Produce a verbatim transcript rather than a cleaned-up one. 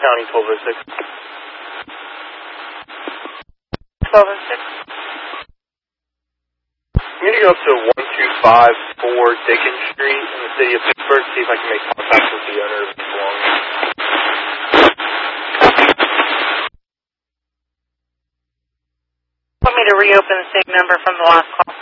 County, twelve oh six. twelve oh six. I'm going to go up to one two five four Dickens Street in the city of Pittsburgh, see if I can make contact with the owner of the belongings. Want me to reopen the same number from the last call?